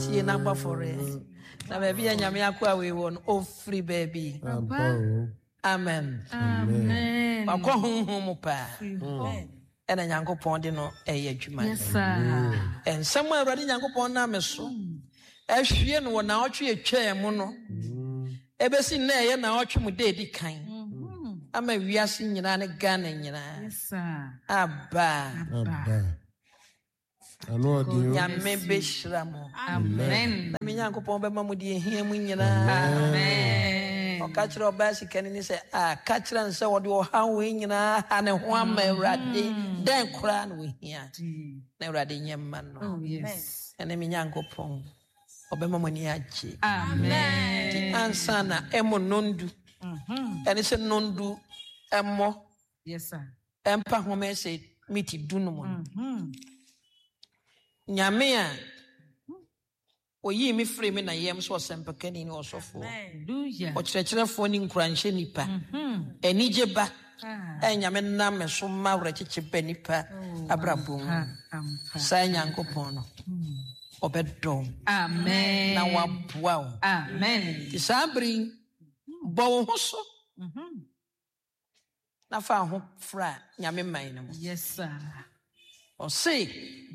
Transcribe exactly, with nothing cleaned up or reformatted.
tie number for it. Na baby anyame akwa we won o free baby. Amen. Amen. Akwa honhom pa. Ena Nyankopon de no eye adwuma. Yes sir. En samu awrade Nyankopon na me so. Ahwie no na otwe atwa mu no. Ebesi na eye na otwe mu de di kan. Ama wiase nyina ne Ghana nyina. Yes sir. Abba. Abba. Alo adi. Nyame beshira mo. Amen. Na me Nyankopon be ma mu de ehia mu nyina. Amen. O ka kire obasi kanini se ah ka kire nse wo de o ha we nyina ha ne ho ama awrade den kura na we hia. Na awrade nyemma no. Oh yes. Ene me Nyankopon obema mo ni achi. Amen. Ti ansa na emo nondu. Mhm. Ene se nondu emo. Yes sir. Empa home se miti dunu mo. Mhm. Nyame a oyi mi free me na yem so sempakani ni osofo. Hallelujah. O kyerɛkyerɛfo ni nkuranhye nipa. Mhm. Enije ba. Ah. Nyame na me so ma wrecheche ba nipa abrabom. Sa Nyankopon no. Obedom. Amen. Na waboa wo. Amen. Isabri bo ho so. Mhm. Na fa ho fra Nyame man no. Yes sir. O say